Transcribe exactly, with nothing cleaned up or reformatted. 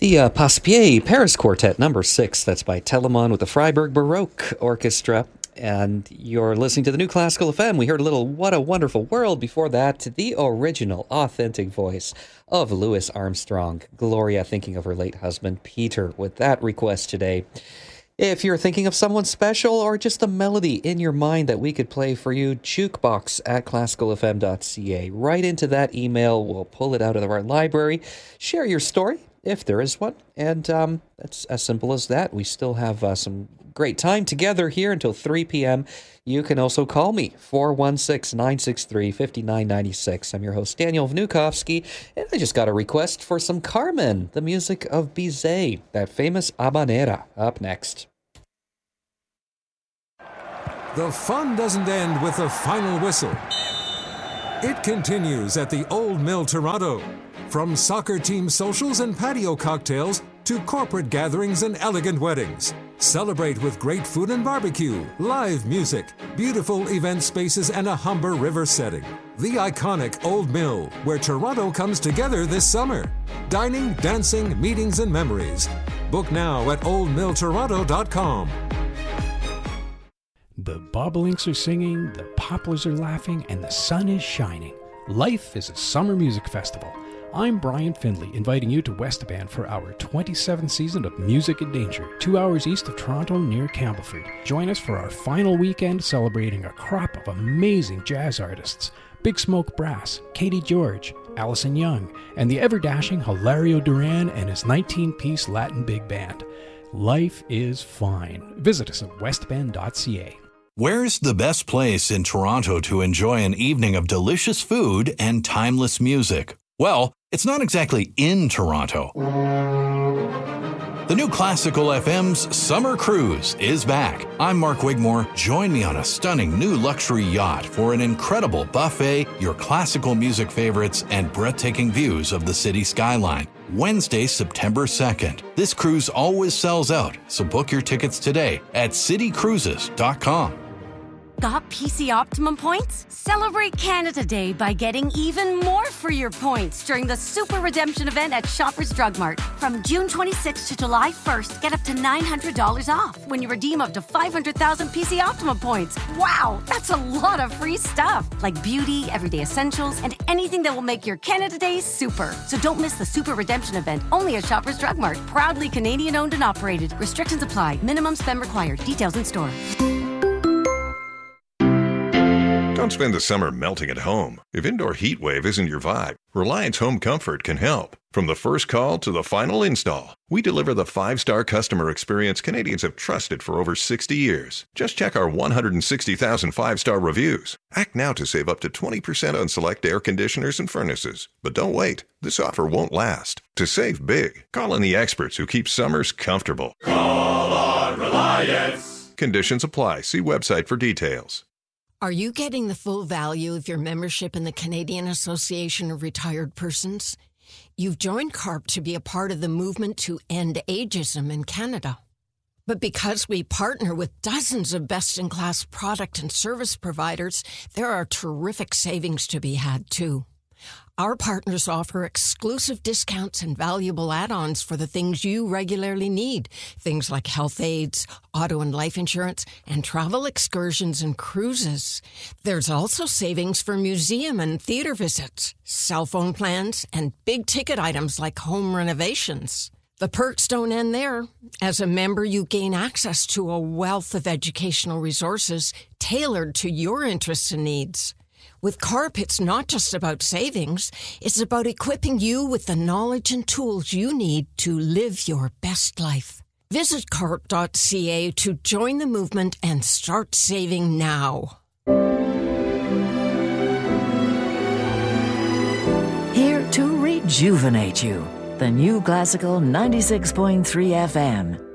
The uh, Passepied Paris Quartet number six, that's by Telemann with the Freiburg Baroque Orchestra. And you're listening to the New Classical F M. We heard a little What a Wonderful World. Before that, the original, authentic voice of Louis Armstrong. Gloria thinking of her late husband, Peter, with that request today. If you're thinking of someone special or just a melody in your mind that we could play for you, jukebox at classical f m dot c a. Right into that email. We'll pull it out of our library. Share your story, if there is one. And um, that's as simple as that. We still have uh, some great time together here until three p.m. You can also call me, four one six, nine six three, five nine nine six. I'm your host, Daniel Vnukovsky, and I just got a request for some Carmen, the music of Bizet, that famous habanera, up next. The fun doesn't end with the final whistle. It continues at the Old Mill Toronto. From soccer team socials and patio cocktails to corporate gatherings and elegant weddings. Celebrate with great food and barbecue, live music, beautiful event spaces, and a Humber River setting. The iconic Old Mill, where Toronto comes together this summer. Dining, dancing, meetings, and memories. Book now at old mill toronto dot com. The bobolinks are singing, the poplars are laughing, and the sun is shining. Life is a summer music festival. I'm Brian Findlay, inviting you to Westaban for our twenty-seventh season of Music in Danger, two hours east of Toronto near Campbellford. Join us for our final weekend celebrating a crop of amazing jazz artists. Big Smoke Brass, Katie George, Allison Young, and the ever-dashing Hilario Duran and his nineteen-piece Latin big band. Life is fine. Visit us at westaban dot c a. Where's the best place in Toronto to enjoy an evening of delicious food and timeless music? Well, it's not exactly in Toronto. The New Classical F M's Summer Cruise is back. I'm Mark Wigmore. Join me on a stunning new luxury yacht for an incredible buffet, your classical music favorites, and breathtaking views of the city skyline. Wednesday, September second. This cruise always sells out, so book your tickets today at city cruises dot com. Got P C Optimum points? Celebrate Canada Day by getting even more for your points during the Super Redemption event at Shoppers Drug Mart. From June twenty-sixth to July first, get up to nine hundred dollars off when you redeem up to five hundred thousand P C Optimum points. Wow, that's a lot of free stuff, like beauty, everyday essentials, and anything that will make your Canada Day super. So don't miss the Super Redemption event, only at Shoppers Drug Mart. Proudly Canadian owned and operated. Restrictions apply. Minimum spend required. Details in store. Don't spend the summer melting at home. If indoor heat wave isn't your vibe, Reliance Home Comfort can help. From the first call to the final install, we deliver the five-star customer experience Canadians have trusted for over sixty years. Just check our one hundred sixty thousand five-star reviews. Act now to save up to twenty percent on select air conditioners and furnaces. But don't wait. This offer won't last. To save big, call on the experts who keep summers comfortable. Call on Reliance. Conditions apply. See website for details. Are you getting the full value of your membership in the Canadian Association of Retired Persons? You've joined C A R P to be a part of the movement to end ageism in Canada. But because we partner with dozens of best-in-class product and service providers, there are terrific savings to be had, too. Our partners offer exclusive discounts and valuable add-ons for the things you regularly need. Things like health aids, auto and life insurance, and travel excursions and cruises. There's also savings for museum and theater visits, cell phone plans, and big-ticket items like home renovations. The perks don't end there. As a member, you gain access to a wealth of educational resources tailored to your interests and needs. With C A R P, it's not just about savings. It's about equipping you with the knowledge and tools you need to live your best life. Visit carp dot c a to join the movement and start saving now. Here to rejuvenate you. The New Classical ninety-six point three F M.